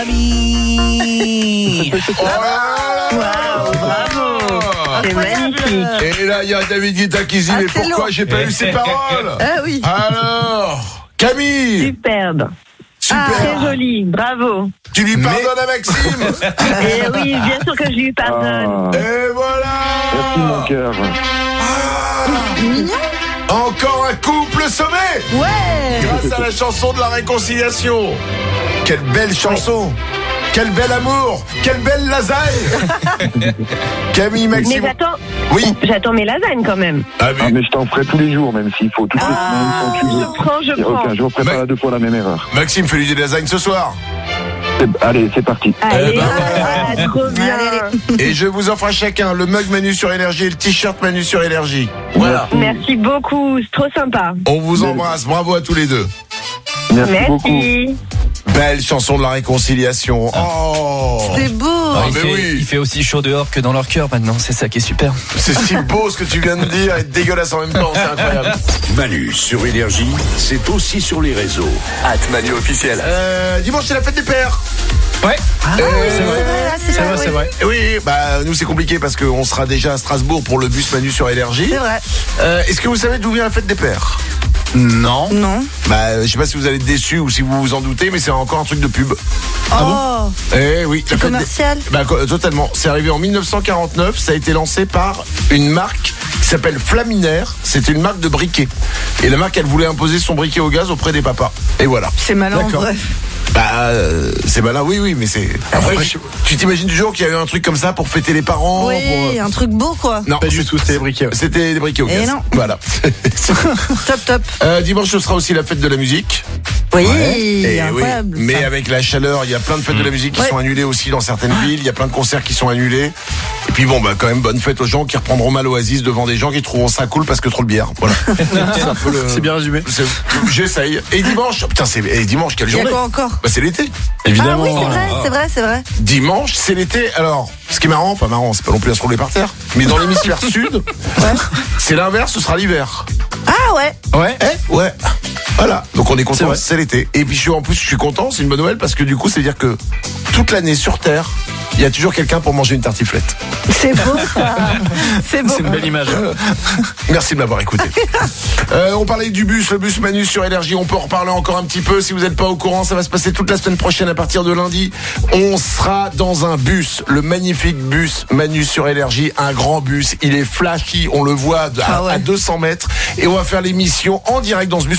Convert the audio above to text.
Waouh, bravo. C'est magnifique. Et là, il y a David Guetta qui dit, mais pourquoi j'ai pas eu ces paroles? Ah oui. Alors, Camille. Superbe. Super. Très joli, bravo. Tu lui pardonnes à Maxime? Et oui, bien sûr que je lui pardonne. Et voilà. Merci mon cœur. Mignon. Encore un couple sommé. Ouais. Grâce à la chanson de la réconciliation. Quelle belle chanson. Quel bel amour. Quelle belle lasagne. Camille, Maxime. Mais j'attends. Oui. J'attends mes lasagnes quand même. Ah Ah, oui. mais je t'en ferai tous les jours, même s'il faut. Toutes les semaines, quand tu veux. Je prends. Il y a aucun jour, prépare deux fois la même erreur. Maxime, fais-lui des lasagnes ce soir. Allez, c'est parti. Allez, ben, trop bien. Et je vous offre à chacun le mug Manu sur Énergie et le t-shirt Manu sur Énergie. Voilà. Merci beaucoup, c'est trop sympa. On vous embrasse. Bravo à tous les deux. Merci beaucoup. Merci. Belle chanson de la réconciliation. Oh. C'est beau. Ah, il, mais fait, oui. il fait aussi chaud dehors que dans leur cœur maintenant, c'est ça qui est super. C'est si beau ce que tu viens de dire et dégueulasse en même temps, c'est incroyable. Manu sur Énergie, c'est aussi sur les réseaux. @Manu officiel. Dimanche c'est la fête des pères. Ouais. C'est vrai. C'est vrai. Oui, bah nous c'est compliqué parce qu'on sera déjà à Strasbourg pour le bus Manu sur Énergie. C'est vrai. Est-ce que vous savez d'où vient la fête des pères? Non. Non. Bah je sais pas si vous allez être déçus ou si vous vous en doutez, mais c'est encore un truc de pub. Oh. Eh oui, la fête Commercial. totalement. C'est arrivé en 1949. Ça a été lancé par une marque qui s'appelle Flaminaire. C'était une marque de briquet. Et la marque, elle voulait imposer son briquet au gaz auprès des papas. Et voilà. C'est malin en D'accord. vrai. Bah, c'est malin, oui, mais c'est. Après, tu t'imagines du jour qu'il y a eu un truc comme ça pour fêter les parents? Oui, un truc beau quoi. Non, Pas du tout, c'était des briquets. C'était des briquets au Et gaz. non. Voilà. Top. Dimanche, ce sera aussi la fête de la musique. Oui, Et incroyable. oui, mais ça. avec la chaleur, il y a plein de fêtes de la musique qui Ouais. sont annulées aussi dans certaines villes. Il y a plein de concerts qui sont annulés. Et puis bon, bah quand même bonne fête aux gens qui reprendront mal Oasis devant des gens qui trouveront ça cool parce que trop de bière. Voilà. C'est un peu le- C'est bien résumé. J'essaye. Et dimanche, putain, dimanche quelle Il y a journée? quoi encore? Bah c'est l'été. Ah oui, c'est vrai. Dimanche, c'est l'été. Alors, ce qui est marrant, enfin marrant, c'est pas non plus à se rouler par terre, mais dans l'hémisphère sud, c'est l'inverse, ce sera l'hiver. Ah ouais. Ouais. Ouais. Voilà. Donc on est C'est content, vrai. c'est l'été. Et puis en plus, je suis content, c'est une bonne nouvelle parce que du coup, c'est dire que toute l'année sur Terre, il y a toujours quelqu'un pour manger une tartiflette. C'est beau ça. C'est beau. C'est une belle image. Merci de m'avoir écouté. On parlait du bus, le bus Manu sur Énergie. On peut en reparler encore un petit peu. Si vous n'êtes pas au courant, ça va se passer toute la semaine prochaine à partir de lundi. On sera dans un bus, le magnifique bus Manu sur Énergie, un grand bus. Il est flashy, on le voit Ah ouais. à 200 mètres. Et on va faire l'émission en direct dans ce bus.